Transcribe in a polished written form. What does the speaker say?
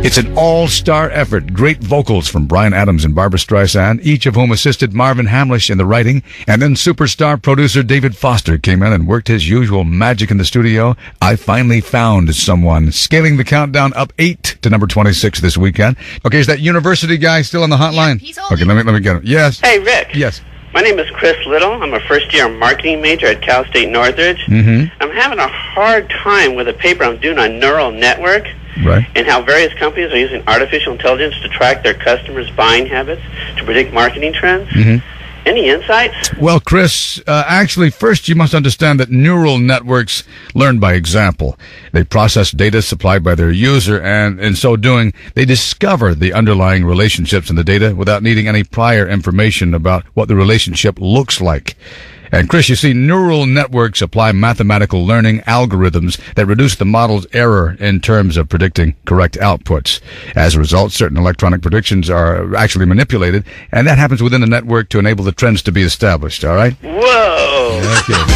It's an all-star effort. Great vocals from Bryan Adams and Barbra Streisand, each of whom assisted Marvin Hamlisch in the writing. And then superstar producer David Foster came in and worked his usual magic in the studio. I finally found someone, scaling the countdown up 8 to number 26 this weekend. Okay, is that university guy still on the hotline? Yeah, he's holding. Okay, let me get him. Yes. Hey, Rick. Yes. My name is Chris Little. I'm a first-year marketing major at Cal State Northridge. Mm-hmm. I'm having a hard time with a paper I'm doing on neural network Right. and how various companies are using artificial intelligence to track their customers' buying habits to predict marketing trends. Mm-hmm. Any insights? Well, Chris, actually, first you must understand that neural networks learn by example. They process data supplied by their user, and in so doing, they discover the underlying relationships in the data without needing any prior information about what the relationship looks like. And Chris, you see, neural networks apply mathematical learning algorithms that reduce the model's error in terms of predicting correct outputs. As a result, certain electronic predictions are actually manipulated, and that happens within the network to enable the trends to be established, all right? Whoa! Okay.